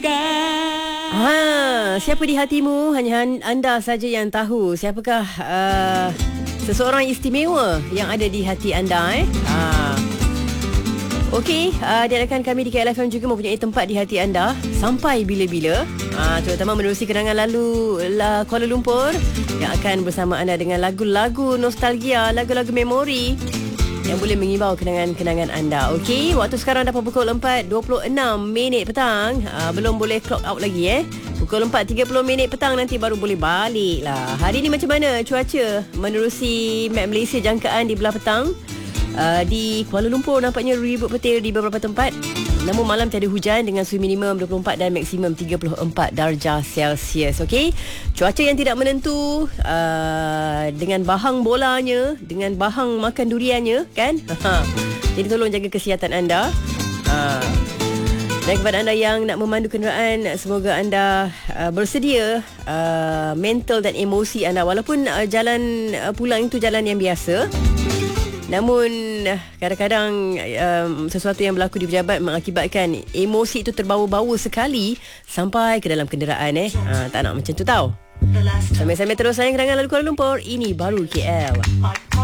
Siapa di hatimu? Hanya anda saja yang tahu. Siapakah seseorang istimewa yang ada di hati anda? Okey, diadakan kami di KLFM juga mempunyai tempat di hati anda sampai bila-bila. Terutama menerusi kenangan lalu Kuala Lumpur yang akan bersama anda dengan lagu-lagu nostalgia, lagu-lagu memori yang boleh mengimbau kenangan-kenangan anda. Okey, waktu sekarang dah pukul 4.26 petang. Belum boleh clock out lagi Pukul 4.30 petang nanti baru boleh balik lah. Hari ni macam mana cuaca menerusi map Malaysia jangkaan di belah petang? Di Kuala Lumpur nampaknya ribut petir di beberapa tempat. Namun malam tiada hujan dengan suhu minimum 24 dan maksimum 34 darjah Celsius. Okey, cuaca yang tidak menentu, dengan bahang bolanya, dengan bahang makan duriannya kan. Jadi tolong jaga kesihatan anda. Dan kepada anda yang nak memandu kenderaan, semoga anda bersedia mental dan emosi anda. Walaupun jalan pulang itu jalan yang biasa, namun kadang-kadang sesuatu yang berlaku di pejabat mengakibatkan emosi itu terbawa-bawa sekali sampai ke dalam kenderaan. Tak nak macam tu tau. Sambil-sambil terus sayang kenangan lalu Kuala Lumpur. Ini baru KL.